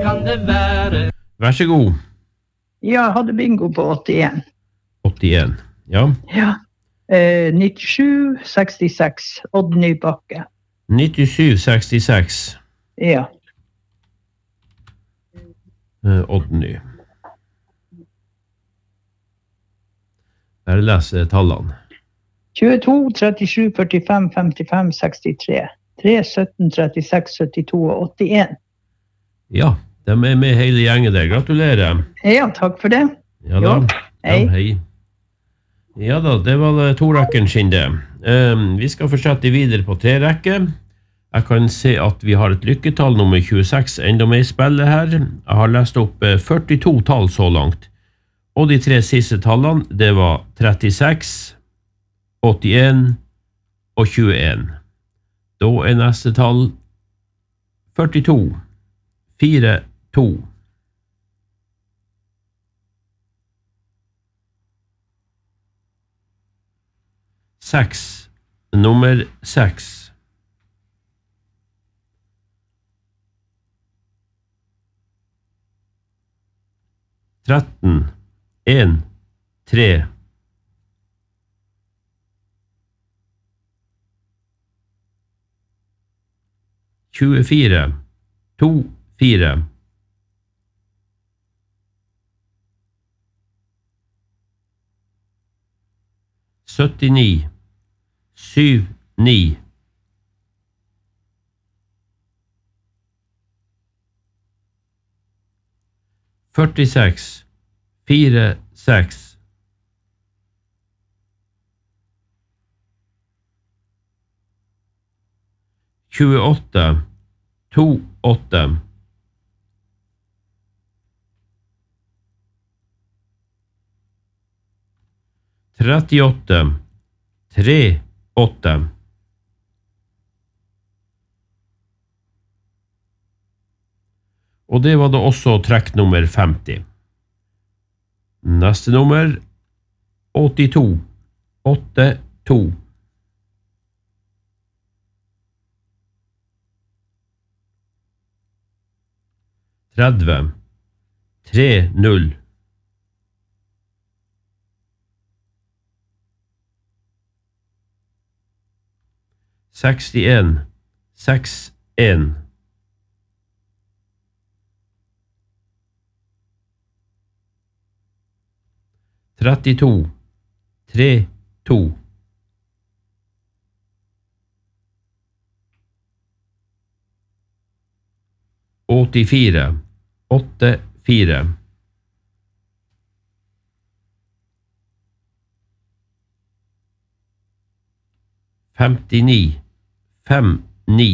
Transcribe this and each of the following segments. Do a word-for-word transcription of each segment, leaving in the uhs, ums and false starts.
kan det være. Vær så god. Ja, jeg hadde bingo på åttien. åttien, ja. Ja. Eh, nittisju sekstiseks, Odd Nybakke. nittisju sekstiseks. Ja. Uh, Odd Ny. Bare les tallene. tjueto, trettisju, førtifem, femtifem, sekstitre. tre, sytten, trettiseks, syttito og åttien. Ja, de er med hele gjengen der. Gratulerer. Ja, takk for det. Ja da. Jo, hei. Ja, hei. Ja da, det var to rekken sin det. Um, vi skal fortsette videre på tre rekker. Jeg kan se at vi har et lykketall nummer tjueseks enda med i spillet her. Jeg har lest opp førtito tall så langt. Og de tre siste tallene, det var trettiseks, åttien og tjueen. Da er neste tall førtito, fire, to. seks, nummer seks. tretten, en, tre. tjuefire, to, fire. syttini, syv, ni. førtiseks, fire, seks. tjueåtte, to, åtte. trettiåtte, tre, åtte. Og det var da også trekk nummer femti. Neste nummer, åttito, åtte, to. tretti, tre, null. sekstien, seks, en. trettito, tre, to. åttifire, åtte, fire. femtini, fem, ni.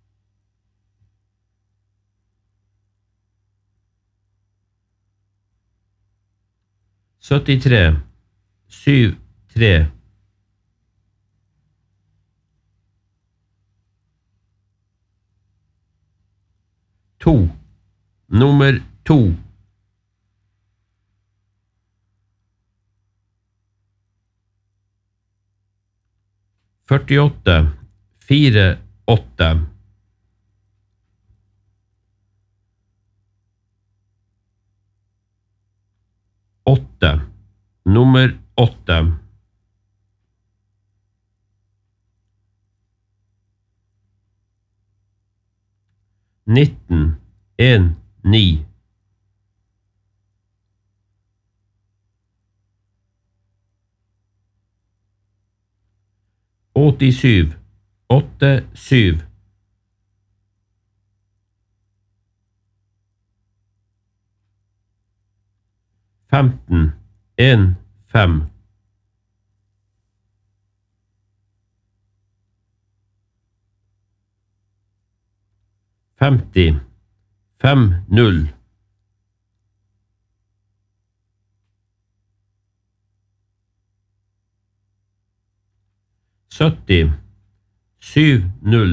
syttitre, syv, tre. to, nummer to. førtiåtte, fire, åtte. åtte, nummer åtte. nitten, en, ni. åttisju, åtte, syv. femten, en, fem. femti, fem, null. sytti, syv, null.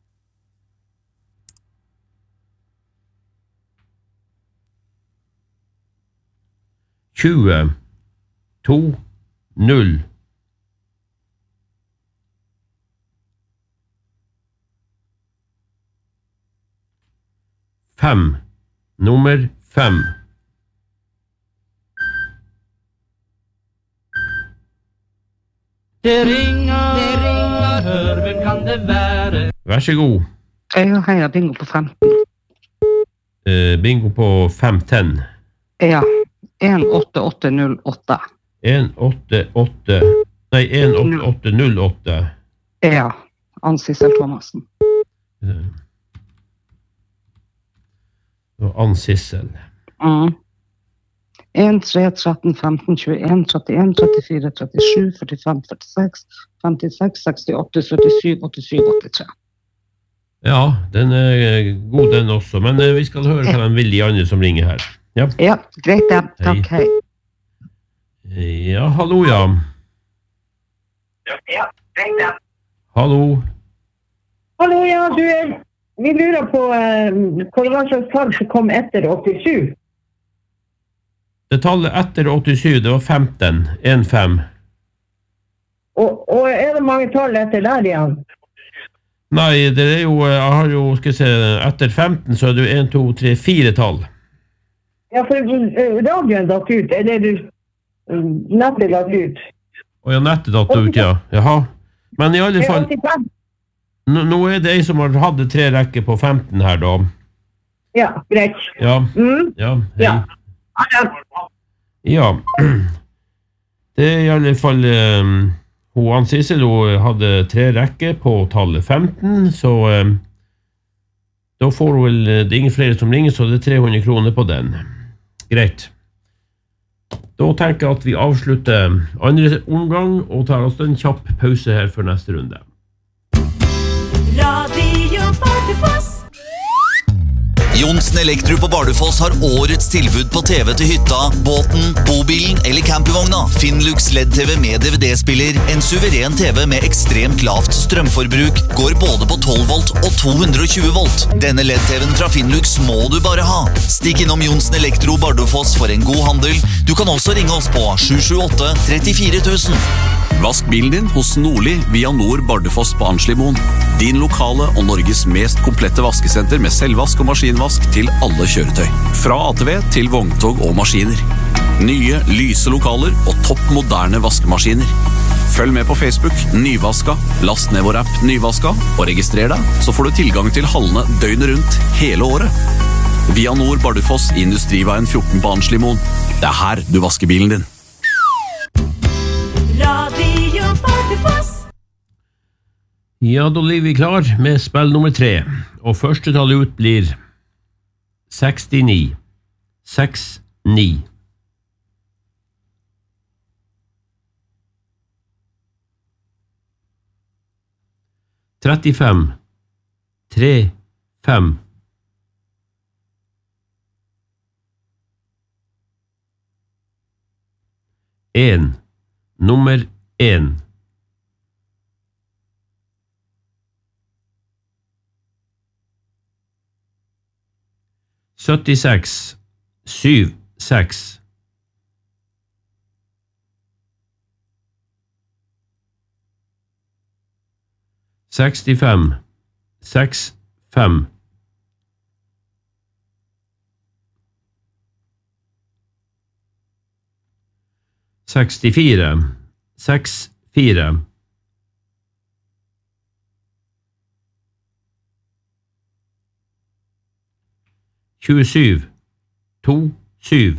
tjue, to, null. fem, Nummer fem. Det ringer, det ringer, hør, hvem kan det være? Vær så god. Jeg heier bingo på femten. Eh, bingo på femten. Ja, en åtte åtte null åtte. en åtte åtte, nei, en åtte åtte null åtte. Ja, Ann-Sissel Thomassen. Eh, Og Ann-Sissel. Mm. en tre tretten femten tjueen trettien trettifire trettisju førtifem førtiseks femtiseks sekstiåtte syttisju åttisju åttitre. Ja, den er god den også, men eh, vi skal høre hva de vil, de andre som ringer her. Ja, Ja, greit det. Takk, hei. ja hallo, ja. Ja, greit det. Hallo. Hallo, ja, du, eh, vi lurer på eh, hva det var slags tall som kom etter åttisju. Det tallet etter åttisju, det var femten, en fem. Og, og er det mange tall etter der igjen? Nei, det er jo, jeg har jo, skal jeg se, etter femten så er det jo en, to, tre, fire tall. Ja, for eh, radioen datt ut, eller du, eh, nettet datt ut. Og ja, nettet datt ut, ja. Jaha. Men i alle Det er fall, åttifem. nå, nå er det en som har hatt tre rekker på femten her da. Ja, greit. Ja, Mm. ja, hei. Ja. Ja. Ja, det er i alle fall, um, hun Ann-Sissel, hun hadde tre rekker på tallet femten, så um, da får hun vel, det er ingen flere som ringer, så det er tre hundre kroner på den. Greit. Da tenker jeg at vi avslutter andre omgang, og tar oss en kjapp pause her for neste runde. Radio Bardufoss. Johnsen Elektro på Bardufoss har årets tilbud på T V til hytta, båten, bobilen eller campingvogna. Finlux L E D-T V med D V D-spiller, en suveren T V med ekstremt lavt strømforbruk, går både på tolv volt og to hundre og tjue volt. Denne L E D-T V-en fra Finlux må du bare ha. Stikk innom Johnsen Elektro Bardufoss for en god handel. Du kan også ringe oss på sju sju åtte tre fire tusen. Vask bilen din hos Nordli via Nord Bardufoss på Arnslimoen. Din lokale og Norges mest komplette vaskesenter med selvvask og maskinvask til alle kjøretøy. Fra A T V til vogntog og maskiner. Nye, lyse lokaler og topp moderne vaskemaskiner. Følg med på Facebook, Nyvaska, last ned vår app Nyvaska og registrer deg, så får du tilgang til hallene døgnet rundt hele året. Via Nord Bardufoss i Industriveien fjorten på Arnslimoen. Det er her du vasker bilen din. Radio Bardufoss. Ja, da blir vi klar med spill nummer tre, og første tallet ut blir sekstini. seks ni. trettifem. tre fem. En. Nummer en. syttiseks. syv seks. sekstifem. seks fem. sekstifire. seks fire. tjuesju. to syv.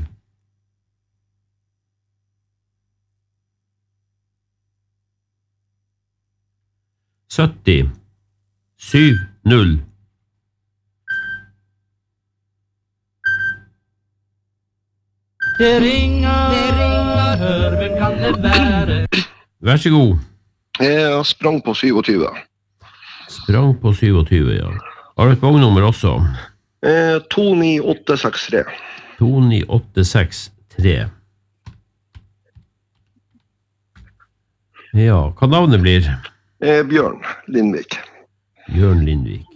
sytti. syv null. Det ringer, det ringer, hør, hvem kan det være? Vær så god. Jeg sprang på syvogtyve. Sprang på syvogtyve, ja. Har du et vognnummer også? Eh, to ni åtte seks tre. to ni åtte seks tre. Ja, hva navnet blir? Eh, Bjørn Lindvik. Bjørn Lindvik.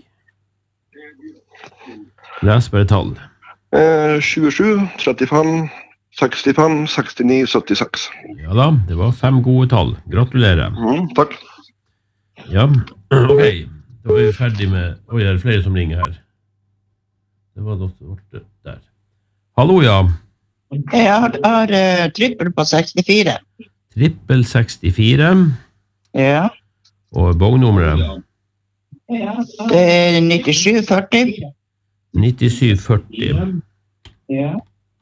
Les bare tall. Eh, tjuesju, trettifem, sekstifem, sekstini, syttiseks. Ja da, det var fem gode tall. Gratulerer. Mm, takk. Ja, ok. Da er vi ferdig med... Oi, det er flere som ringer her. Det var det vårt der. Hallo, ja. Jeg har, har uh, trippel på sekstifire. Trippel sekstifire. Ja. Og bognummeret? Det er nittisju førti. nittisju førti. Ja.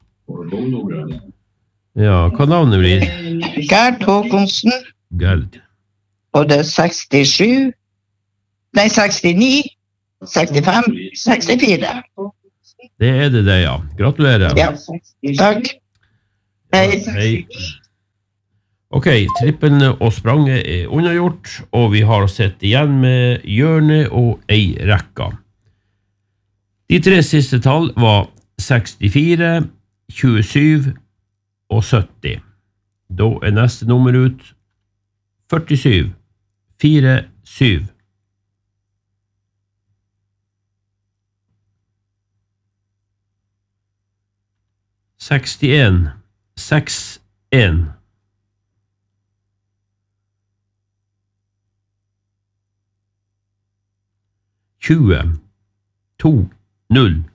Ja, hva navnet blir? Gerd Håkonsen. Gerd. Og det er sekstisju. Nei, sekstini. sekstifem. sekstifire. Det er det det, ja. Gratulerer. Ja, takk. Hei. Hei. Ok, trippen og spranget er undergjort, og vi har sett igjen med hjørne og ei rekka. De tre siste tall var sekstifire, tjuesju og sytti. Da er neste nummer ut førtisju, fire, syv. sekstien, seks, en. tjue, to, null.